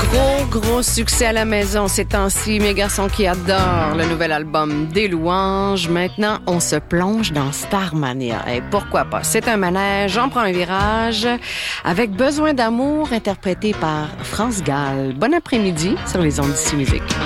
Gros succès à la maison ces temps-ci. Mes garçons qui adorent le nouvel album des Louanges. Maintenant, on se plonge dans Starmania. Et pourquoi pas? C'est un manège, j'en prends un virage avec Besoin d'amour interprété par France Gall. Bon après-midi sur les ondes d'ici Musique.